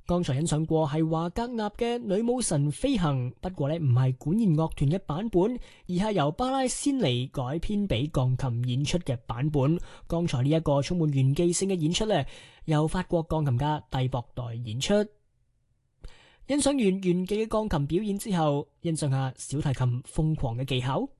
剛才欣賞過係華格納嘅《女武神飛行》，不過呢唔係管弦樂團嘅版本，而係由巴拉仙尼改編俾鋼琴演出嘅版本。剛才呢一個充滿炫技性嘅演出呢，由法國鋼琴家蒂博代演出。欣賞完炫技嘅鋼琴表演之後，欣賞下小提琴瘋狂嘅技巧。